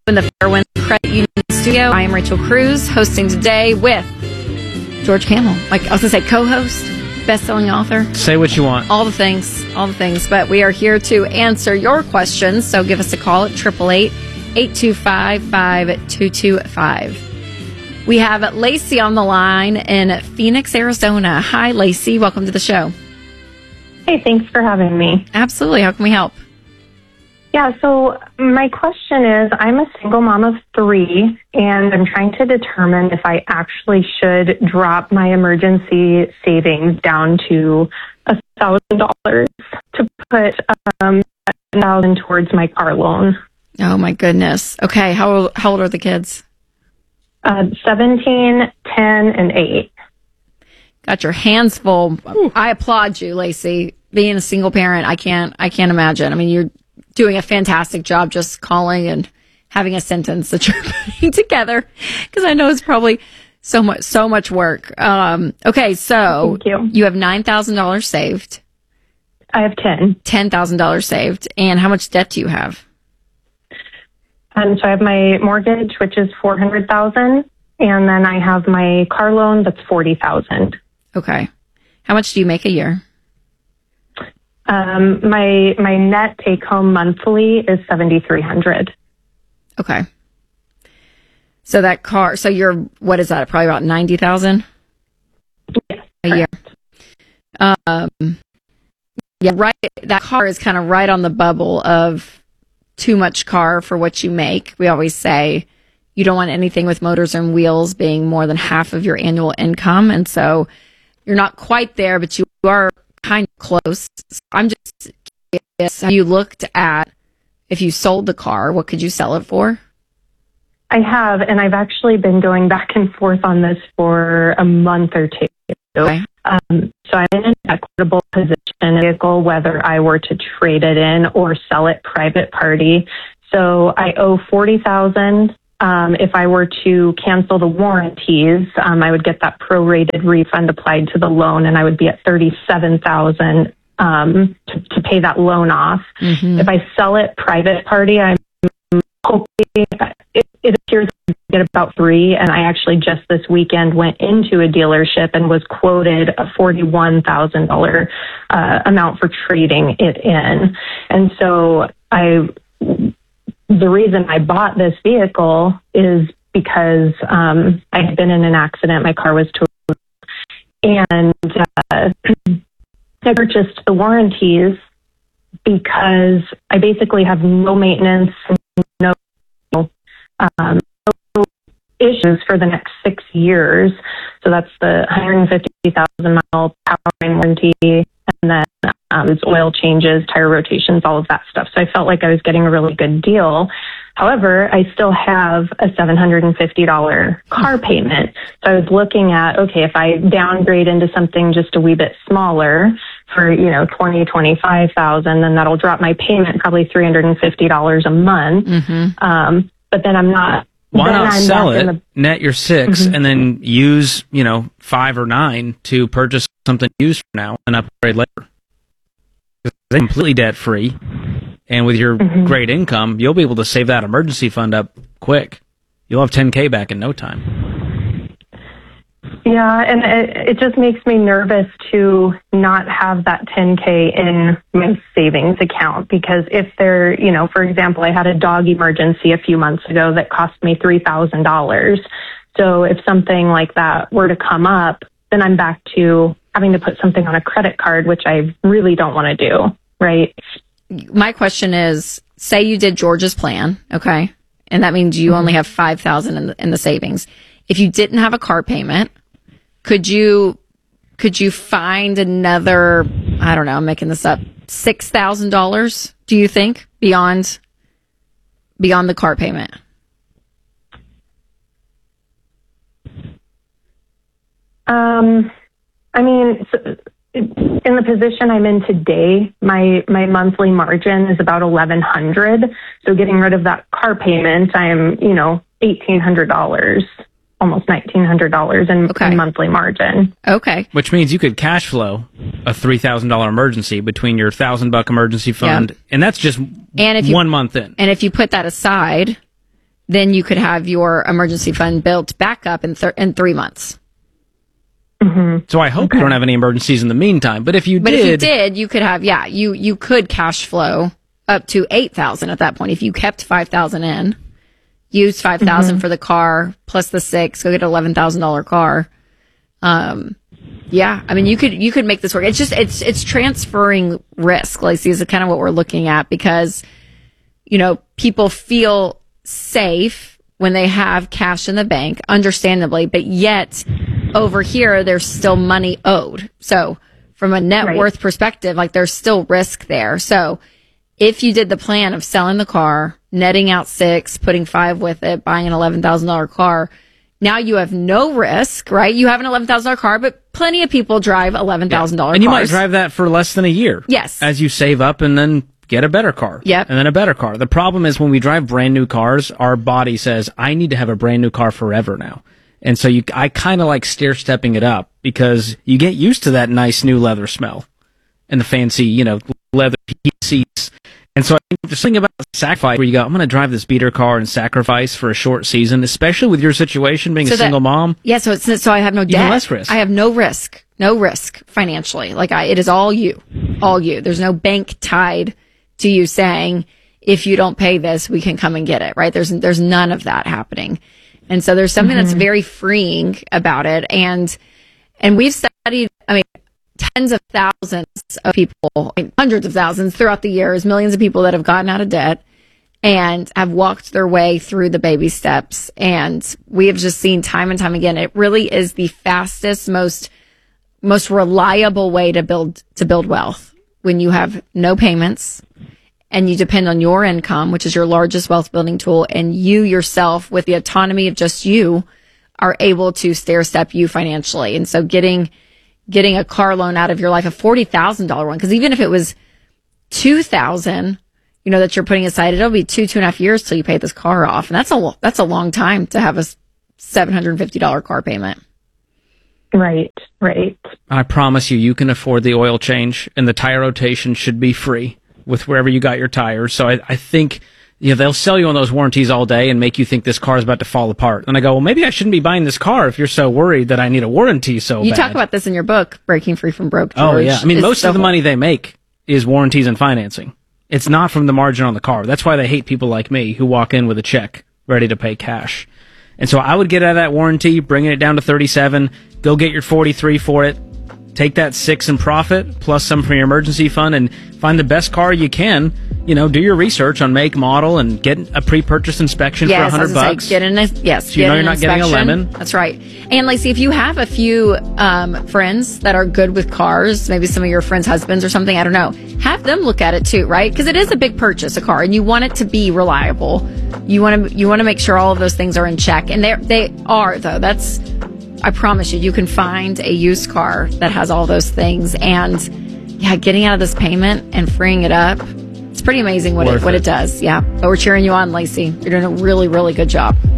in the Fairwind Credit Union Studio. I am Rachel Cruz, hosting today with George Kamel. Like I was going to say, co-host, best-selling author. Say what you want. All the things. But we are here to answer your questions. So give us a call at 888-825-5225. We have Lacey on the line in Phoenix, Arizona. Hi, Lacey. Welcome to the show. Hey, thanks for having me. Absolutely. How can we help? Yeah, so my question is, I'm a single mom of 3, and I'm trying to determine if I actually should drop my emergency savings down to $1,000 to put $1,000 towards my car loan. Oh, my goodness. Okay, how old are the kids? 17, 10, and 8. Got your hands full. Ooh. I applaud you, Lacey. Being a single parent, I can't imagine. I mean, you're doing a fantastic job just calling and having a sentence that you're putting together, because I know it's probably so much work. Okay, so you have $9,000 saved. I have $10,000 saved. And how much debt do you have? So I have my mortgage, which is $400,000, and then I have my car loan that's $40,000. Okay. How much do you make a year? My net take home monthly is $7,300. Okay. So that car, so you're, what is that? Probably about $90,000 a year. Yeah, right. That car is kind of right on the bubble of too much car for what you make. We always say you don't want anything with motors and wheels being more than half of your annual income. And so you're not quite there, but you are kind of close. I'm just curious, have you looked at, if you sold the car, what could you sell it for? I have, and I've actually been going back and forth on this for a month or two. Okay. So I'm in an equitable position in a vehicle, whether I were to trade it in or sell it private party. So I owe $40,000. If I were to cancel the warranties, I would get that prorated refund applied to the loan, and I would be at $37,000 to pay that loan off. Mm-hmm. If I sell it private party, I'm hoping it appears I get about 3, and I actually just this weekend went into a dealership and was quoted a $41,000 amount for trading it in. And so the reason I bought this vehicle is because I had been in an accident. My car was totaled, and I purchased the warranties because I basically have no maintenance, no issues for the next 6 years. So that's the 150,000 mile powertrain warranty, and then it's oil changes, tire rotations, all of that stuff. So I felt like I was getting a really good deal. However, I still have a $750 car payment. So I was looking at, okay, if I downgrade into something just a wee bit smaller for, $25,000, then that'll drop my payment probably $350 a month. Mm-hmm. But then I'm not. Why not sell it, net your 6, mm-hmm. and then use, 5 or 9 to purchase something used for now and upgrade later? They're completely debt free, and with your mm-hmm. great income, you'll be able to save that emergency fund up quick. You'll have $10K back in no time. Yeah, and it just makes me nervous to not have that $10K in my savings account, because if there, for example, I had a dog emergency a few months ago that cost me $3,000. So if something like that were to come up, then I'm back to having to put something on a credit card, which I really don't want to do, right? My question is, say you did George's plan, okay? And that means you mm-hmm. only have $5,000 in the savings. If you didn't have a car payment, could you find another, I don't know, I'm making this up, $6,000, do you think, beyond the car payment? I mean, in the position I'm in today, my monthly margin is about $1,100. So getting rid of that car payment, I'm, $1,800, almost $1,900 in monthly margin. Okay. Which means you could cash flow a $3,000 emergency between your $1,000 emergency fund, and that's just 1 month in. And if you put that aside, then you could have your emergency fund built back up in 3 months. Mm-hmm. So I hope you don't have any emergencies in the meantime. But if you did, you could have, you could cash flow up to $8,000 at that point. If you kept $5,000 in, used $5,000 for the car plus the $6,000, go get an $11,000 car. I mean, you could make this work. It's just, it's transferring risk, Lacey, is kind of what we're looking at, because, people feel safe when they have cash in the bank, understandably, but yet over here, there's still money owed. So from a net worth perspective, like, there's still risk there. So if you did the plan of selling the car, netting out $6,000, putting $5,000 with it, buying an $11,000 car, now you have no risk, right? You have an $11,000 car, but plenty of people drive $11,000 cars. And you might drive that for less than a year. Yes. As you save up and then get a better car. Yep. And then a better car. The problem is when we drive brand new cars, our body says, I need to have a brand new car forever now. And so I kind of like stair-stepping it up, because you get used to that nice new leather smell and the fancy, leather heat seats. And so I think there's something about sacrifice where you go, I'm going to drive this beater car and sacrifice for a short season, especially with your situation being a single mom. Yeah, so I have no debt. Even less risk. I have no risk financially. Like, it is all you. There's no bank tied to you saying, if you don't pay this, we can come and get it, right? There's none of that happening. And so there's something that's very freeing about it. And we've studied, tens of thousands of people, hundreds of thousands throughout the years, millions of people that have gotten out of debt and have walked their way through the baby steps. And we have just seen time and time again, it really is the fastest, most reliable way to build wealth, when you have no payments and you depend on your income, which is your largest wealth building tool, and you yourself, with the autonomy of just you, are able to stair-step you financially. And so getting a car loan out of your life, a $40,000 one, because even if it was $2,000, that you're putting aside, it'll be 2.5 years till you pay this car off. And that's a long time to have a $750 car payment. Right. I promise you can afford the oil change, and the tire rotation should be free with wherever you got your tires. So I think, they'll sell you on those warranties all day and make you think this car is about to fall apart. And I go, well, maybe I shouldn't be buying this car if you're so worried that I need a warranty so bad. You talk about this in your book, Breaking Free from Broke, George. Oh, yeah. Most of the money they make is warranties and financing. It's not from the margin on the car. That's why they hate people like me who walk in with a check ready to pay cash. And so I would get out of that warranty, bringing it down to 37, go get your 43 for it, take that 6 in profit plus some from your emergency fund, and find the best car you can. Do your research on make, model, and get a pre-purchase inspection for $100. So you're not getting a lemon. That's right. And Lacey, if you have a few friends that are good with cars, maybe some of your friends' husbands or something, I don't know, have them look at it too, right? Because it is a big purchase, a car, and you want it to be reliable. You want to make sure all of those things are in check, and they are, though. I promise you can find a used car that has all those things. And getting out of this payment and freeing it up, it's pretty amazing what it does. Yeah. But we're cheering you on, Lacey. You're doing a really, really good job.